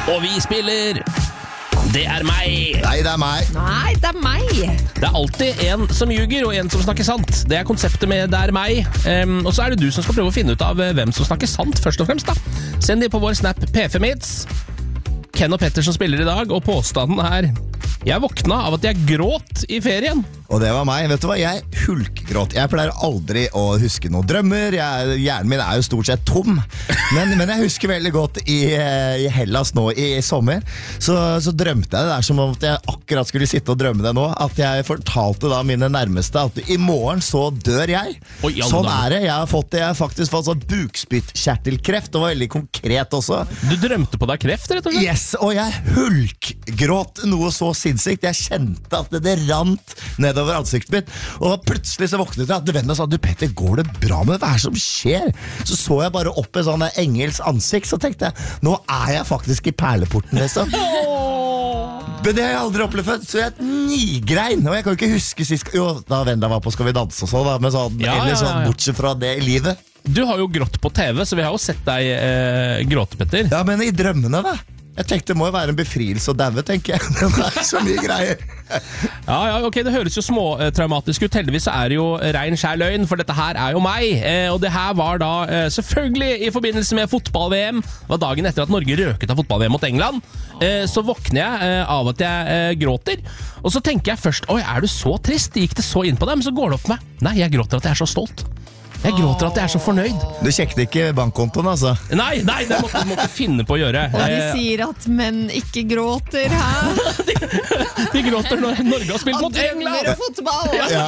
Og vi spiller Det er meg. Nei, det er meg. Nei, det er meg. Det er alltid en som ljuger og en som snakker sant. Det er konseptet med Det er meg. Og så er det du som skal prøve å finne ut av hvem som snakker sant, først og fremst da. Send de på vår snap P5hits. Ken og Petter som spiller i dag, og påstanden er: jeg våkna av at jeg gråt i ferien. Og det var meg. Vet du hva? Jeg hulkgråt. Jeg pleier aldri å huske noen drømmer. Hjernen min er jo stort sett tom. Men jeg husker veldig godt i Hellas nå i sommer. Så drømte jeg det der som om at jeg akkurat skulle sitte og drømme det nå. At jeg fortalte da mine nærmeste at i morgen så dør jeg. Oi, sånn er det. Jeg har faktisk fått sånn bukspyttkjertelkreft. Det var veldig konkret også. Du drømte på deg kreft, rett og slett? Yes, og jeg hulkgråt noe så sinnssykt. Jeg kjente at det rant nedover ansiktet mitt. Og da plutselig så våknet jeg at vennen sa: du Petter, går det bra med det? Hva er det som skjer? Så jeg bare opp en sånn engelsk ansikt. Så tenkte jeg, nå er jeg faktisk i perleporten liksom. Men det har jeg aldri opplevd før. Så jeg nigrein. Og jeg kan ikke huske sist. Jo, da vennen var på Skal vi danse og så da. Men sånn, eller sånn bortsett fra det i livet. Du har jo grått på TV, så vi har jo sett deg gråte, Petter. Ja, men i drømmene da. Jeg tenkte det må jo være en befrielse å daue, tenker jeg. Det er så mye greier. Ja, ok, det høres jo småtraumatisk ut. Heldigvis så er det jo rein skjær løgn, for dette her er jo meg. Og det her var da selvfølgelig i forbindelse med fotball-VM. Det var dagen etter at Norge røket av fotball-VM mot England. Så våkner jeg av at jeg gråter. Og så tenker jeg først: oi, er du så trist? Gikk det så inn på deg? Men så går det opp for meg: nei, jeg gråter at jeg er så stolt. Jeg gråter at jeg er så fornøyd. Du sjekket ikke bankkontoen, altså? Nei, det måtte finne på å gjøre. Og de sier at menn ikke gråter, hæ? De gråter når Norge har spilt mot England. Og fotball. Ja.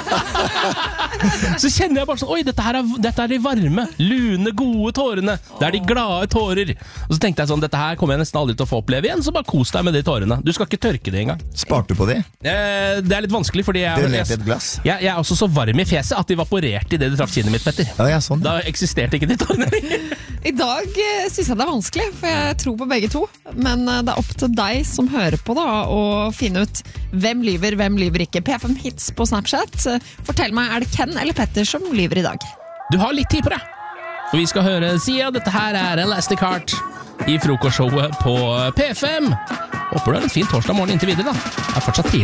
Så kjenner jeg bare sånn: oi, dette er de varme, lune, gode tårene. Det er de glade tårer. Og så tenkte jeg sånn: dette her kommer jeg nesten aldri til å få oppleve igjen. Så bare kos deg med de tårene. Du skal ikke tørke det engang. Sparte du på de? Det er litt vanskelig, fordi Det levde i et glass? Jeg er også så varm i fjeset at de vaporerte i det traff kinnet mitt, Petter. Ja, sånn. Da eksisterte ikke de tårene. I dag synes jeg det er vanskelig, for jeg tror på begge to. Men det er opp til deg som hører på da, å finne ut hvem lyver ikke. P5 Hits på Snapchat. Fortell meg, er det Ken eller Petter som lyver i dag? Du har litt tid på deg. For vi skal høre Sia. Dette her er Elastic Heart i frokostshowet på P5. Håper du har en fin torsdag morgen inntil videre da. Det er fortsatt tidlig.